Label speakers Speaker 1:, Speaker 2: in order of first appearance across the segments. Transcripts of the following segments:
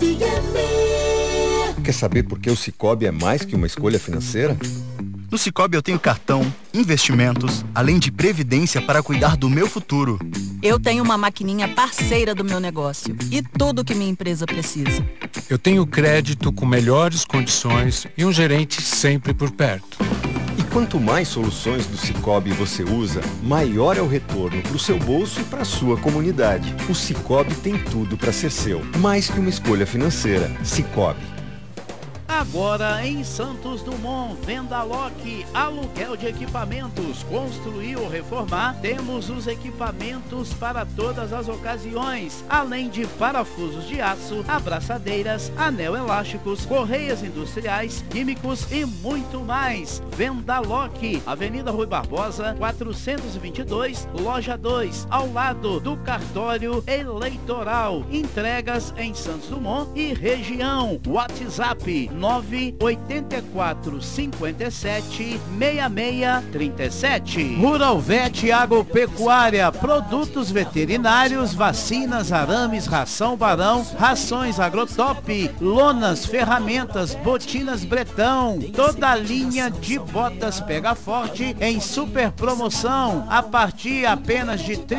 Speaker 1: Quer saber por que o Sicoob é mais que uma escolha financeira?
Speaker 2: No Sicoob eu tenho cartão, investimentos, além de previdência para cuidar do meu futuro.
Speaker 3: Eu tenho uma maquininha parceira do meu negócio e tudo que minha empresa precisa.
Speaker 4: Eu tenho crédito com melhores condições e um gerente sempre por perto.
Speaker 1: E quanto mais soluções do Sicoob você usa, maior é o retorno para o seu bolso e para a sua comunidade. O Sicoob tem tudo para ser seu, mais que uma escolha financeira. Sicoob.
Speaker 5: Agora em Santos Dumont, Vendaloc, aluguel de equipamentos, construir ou reformar, temos os equipamentos para todas as ocasiões, além de parafusos de aço, abraçadeiras, anel elásticos, correias industriais, químicos e muito mais. Vendaloc, Avenida Rui Barbosa, 422, Loja 2, ao lado do cartório eleitoral. Entregas em Santos Dumont e região. WhatsApp 984 57 66 37. Rural Vet Agropecuária, produtos veterinários, vacinas, arames, ração Barão, rações Agrotop, lonas, ferramentas, botinas Bretão, toda a linha de botas Pega Forte em super promoção a partir apenas de R$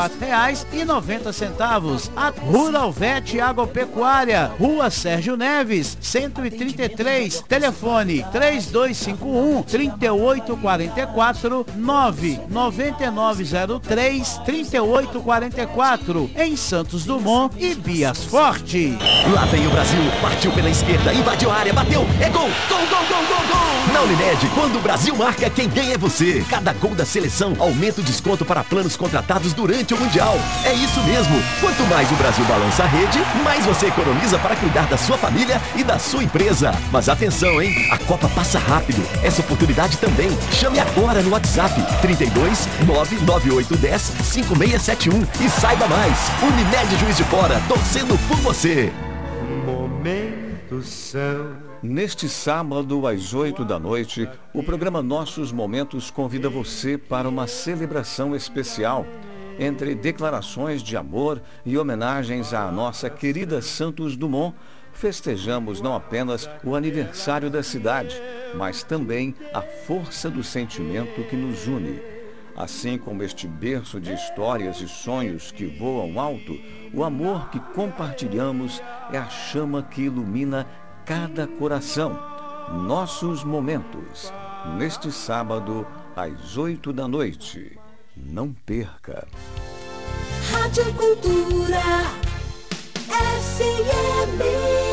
Speaker 5: 34,90. A Rural Vet Agropecuária, Rua Sérgio Neves, 133, telefone 3251-3844, 99903-3844, em Santos Dumont e Bias Forte.
Speaker 6: Lá vem o Brasil, partiu pela esquerda, invadiu a área, bateu, é gol, gol, gol, gol, gol, gol! Na Unimed, quando o Brasil marca, quem ganha é você. Cada gol da seleção aumenta o desconto para planos contratados durante o Mundial. É isso mesmo, quanto mais o Brasil balança a rede, mais você economiza para cuidar da sua família e da sua empresa. Mas atenção, hein? A Copa passa rápido. Essa oportunidade também. Chame agora no WhatsApp 32 99810 5671 e saiba mais. Unimed Juiz de Fora, torcendo por você.
Speaker 7: Momento são. Neste sábado, às 20h, o programa Nossos Momentos convida você para uma celebração especial. Entre declarações de amor e homenagens à nossa querida Santos Dumont, festejamos não apenas o aniversário da cidade, mas também a força do sentimento que nos une. Assim como este berço de histórias e sonhos que voam alto, o amor que compartilhamos é a chama que ilumina cada coração. Nossos Momentos, neste sábado, às 20h. Não perca.
Speaker 8: Rádio Cultura FM.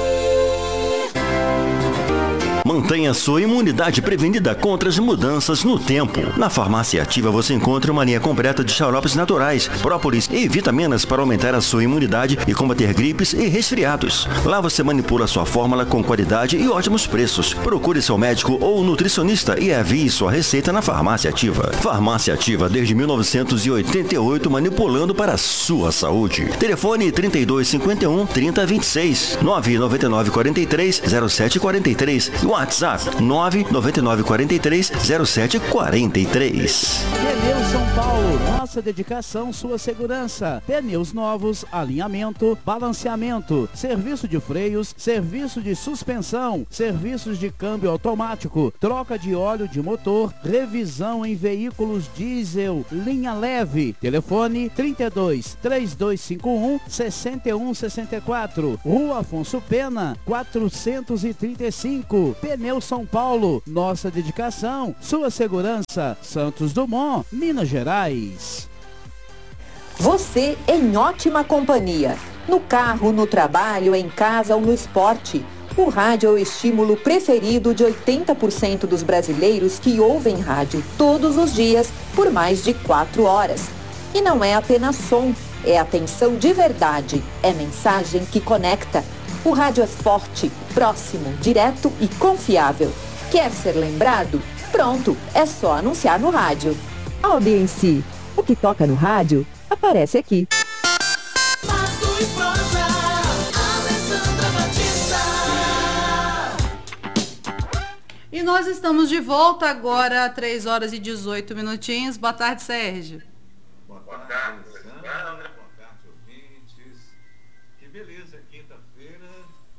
Speaker 9: Mantenha sua imunidade prevenida contra as mudanças no tempo. Na Farmácia Ativa você encontra uma linha completa de xaropes naturais, própolis e vitaminas para aumentar a sua imunidade e combater gripes e resfriados. Lá você manipula sua fórmula com qualidade e ótimos preços. Procure seu médico ou nutricionista e envie sua receita na Farmácia Ativa. Farmácia Ativa desde 1988, manipulando para a sua saúde. Telefone 3251 3026 999 43 0743. WhatsApp 99943 0743.
Speaker 5: Pneus São Paulo, nossa dedicação, sua segurança. Pneus novos, alinhamento, balanceamento, serviço de freios, serviço de suspensão, serviços de câmbio automático, troca de óleo de motor, revisão em veículos diesel, linha leve. Telefone 32 3251 6164. Rua Afonso Pena, 435. Pneus São Paulo, nossa dedicação, sua segurança. Santos Dumont, Minas Gerais.
Speaker 10: Você em ótima companhia. No carro, no trabalho, em casa ou no esporte. O rádio é o estímulo preferido de 80% dos brasileiros que ouvem rádio todos os dias por mais de 4 horas. E não é apenas som, é atenção de verdade, é mensagem que conecta. O rádio é forte, próximo, direto e confiável. Quer ser lembrado? Pronto, é só anunciar no rádio. Audiência. O que toca no rádio, aparece aqui.
Speaker 11: E nós estamos de volta agora, 3h18. Boa tarde, Sérgio.
Speaker 12: Boa tarde, Alessandra. Boa tarde, ouvintes. Que beleza, quinta-feira.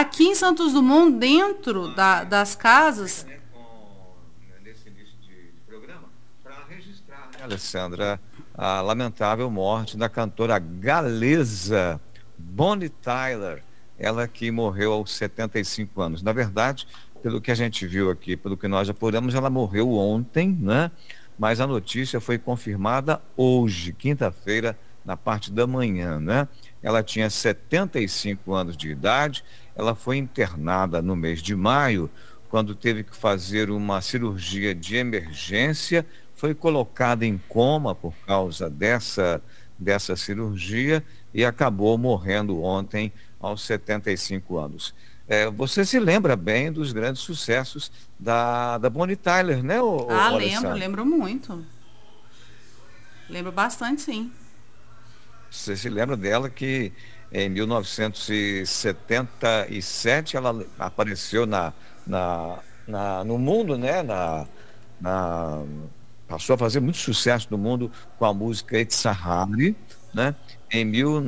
Speaker 11: Aqui em Santos Dumont, dentro das casas...
Speaker 7: Nesse início de programa, para registrar, né, Alessandra, a lamentável morte da cantora galesa Bonnie Tyler, ela que morreu aos 75 anos. Na verdade, pelo que a gente viu aqui, pelo que nós apuramos, ela morreu ontem, né? Mas a notícia foi confirmada hoje, quinta-feira, na parte da manhã, né? Ela tinha 75 anos de idade, ela foi internada no mês de maio, quando teve que fazer uma cirurgia de emergência, foi colocada em coma por causa dessa cirurgia e acabou morrendo ontem aos 75 anos. Você se lembra bem dos grandes sucessos da Bonnie Tyler, né?
Speaker 11: Lembro muito. Lembro bastante, sim.
Speaker 7: Você se lembra dela que em 1977 ela apareceu no mundo, né? Passou a fazer muito sucesso no mundo com a música It's a Hurry, né? Em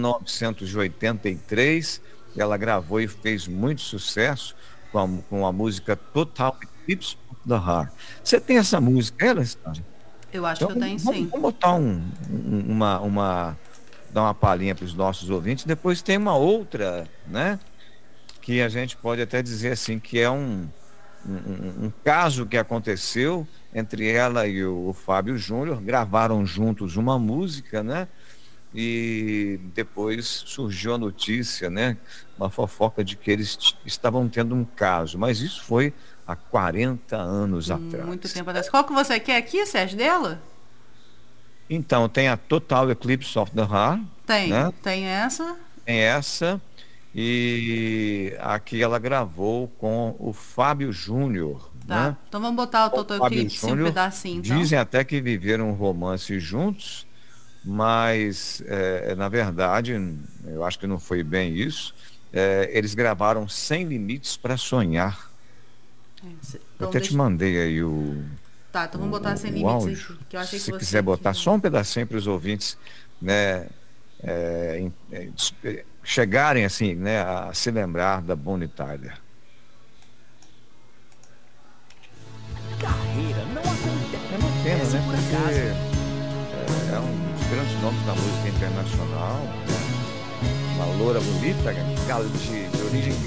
Speaker 7: 1983 ela gravou e fez muito sucesso com a música Total Eclipse of the Heart. Você tem essa música, Alessandra?
Speaker 11: Eu acho que eu tenho, sim.
Speaker 7: Vamos botar dar uma palhinha para os nossos ouvintes. Depois tem uma outra, né? Que a gente pode até dizer assim, que é um caso que aconteceu entre ela e o Fábio Júnior, gravaram juntos uma música, né? E depois surgiu a notícia, né? Uma fofoca de que eles estavam tendo um caso, mas isso foi há 40 anos atrás.
Speaker 11: Muito tempo atrás. Qual que você quer aqui, Sérgio, dela?
Speaker 7: Então, tem a Total Eclipse of the Heart.
Speaker 11: Tem,
Speaker 7: né?
Speaker 11: Tem essa.
Speaker 7: Tem essa, e aqui ela gravou com o Fábio Júnior.
Speaker 11: Tá,
Speaker 7: né?
Speaker 11: então vamos botar o Total Eclipse um pedacinho. Então.
Speaker 7: Dizem até que viveram um romance juntos, mas na verdade, eu acho que não foi bem isso. Eles gravaram Sem Limites para Sonhar.
Speaker 11: Então,
Speaker 7: eu até te mandei aí
Speaker 11: Tá, então vamos botar Sem Limites aqui, que eu achei que
Speaker 7: se
Speaker 11: você
Speaker 7: quiser botar só um pedacinho para os ouvintes, né, chegarem assim, né, a se lembrar da Bonnie Tyler.
Speaker 6: Carreira não acontece.
Speaker 7: É uma pena, né?
Speaker 6: Por
Speaker 7: Porque
Speaker 6: acaso.
Speaker 7: é um dos grandes nomes da música internacional, né? Uma loura bonita, de origem